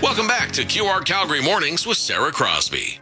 Welcome back to QR Calgary Mornings with Sarah Crosby.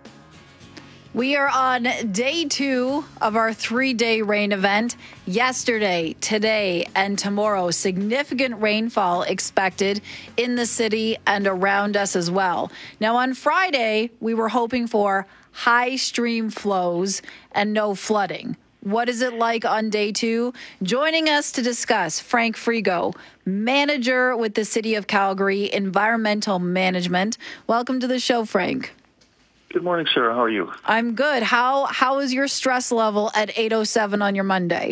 We are on day 2 of our 3-day rain event. Yesterday, today, and tomorrow, significant rainfall expected in the city and around us as well. Now, on Friday, we were hoping for high stream flows and no flooding. What is it like on day 2? Joining us to discuss, Frank Frigo, manager with the City of Calgary Environmental Management. Welcome to the show, Frank. Good morning, Sarah. How are you? I'm good. How is your stress level at 8:07 on your Monday?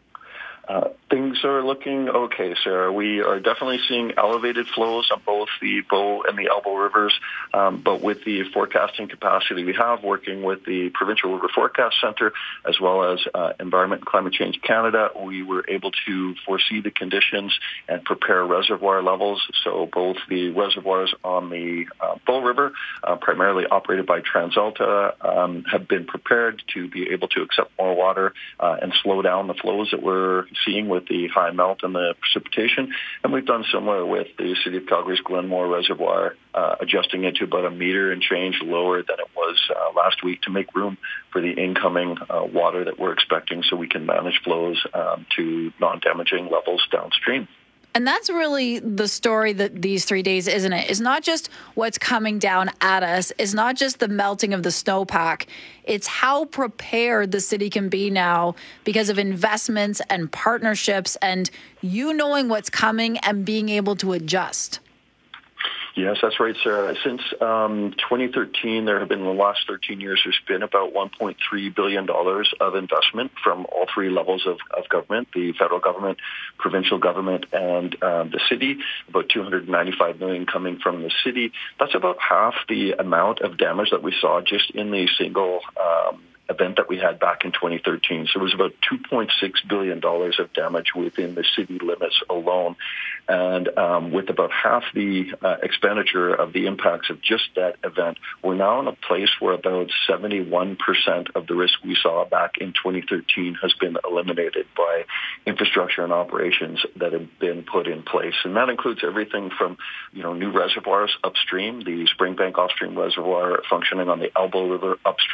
Things are looking okay, Sarah. We are definitely seeing elevated flows on both the Bow and the Elbow rivers, but with the forecasting capacity we have, working with the Provincial River Forecast Centre, as well as Environment and Climate Change Canada, we were able to foresee the conditions and prepare reservoir levels. So both the reservoirs on the Bow River, primarily operated by TransAlta, have been prepared to be able to accept more water and slow down the flows that we're seeing with the high melt and the precipitation. And we've done similar with the City of Calgary's Glenmore Reservoir, adjusting it to about 1 meter and change lower than it was last week to make room for the incoming water that we're expecting so we can manage flows to non-damaging levels downstream. And that's really the story that these 3 days, isn't it? It's not just what's coming down at us. It's not just the melting of the snowpack. It's how prepared the city can be now because of investments and partnerships and you knowing what's coming and being able to adjust. Yes, that's right, Sarah. Since 2013, there have been, in the last 13 years, there's been about $1.3 billion of investment from all three levels of government, the federal government, provincial government, and the city, about $295 million coming from the city. That's about half the amount of damage that we saw just in the single event that we had back in 2013. So it was about $2.6 billion of damage within the city limits alone. And with about half the expenditure of the impacts of just that event, we're now in a place where about 71% of the risk we saw back in 2013 has been eliminated by infrastructure and operations that have been put in place. And that includes everything from, new reservoirs upstream, the Springbank Offstream Reservoir functioning on the Elbow River upstream,